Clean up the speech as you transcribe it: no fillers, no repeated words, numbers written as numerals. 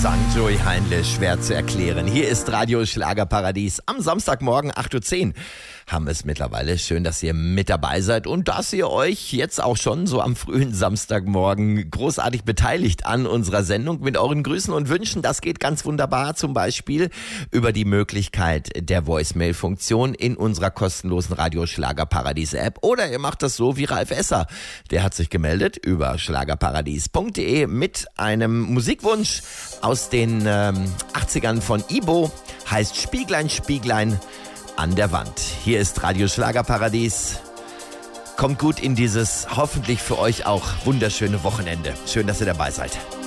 Sang Joey Heinle, schwer zu erklären. Hier ist Radio Schlagerparadies am Samstagmorgen 8.10 Uhr. Haben es mittlerweile. Schön, dass ihr mit dabei seid und dass ihr euch jetzt auch schon so am frühen Samstagmorgen großartig beteiligt an unserer Sendung mit euren Grüßen und Wünschen. Das geht ganz wunderbar, zum Beispiel über die Möglichkeit der Voicemail-Funktion in unserer kostenlosen Radio Schlagerparadies-App. Oder ihr macht das so wie Ralf Esser. Der hat sich gemeldet über schlagerparadies.de mit einem Musikwunsch aus den 80ern von Ibo. Heißt Spieglein, Spieglein an der Wand. Hier ist Radio Schlagerparadies. Kommt gut in dieses hoffentlich für euch auch wunderschöne Wochenende. Schön, dass ihr dabei seid.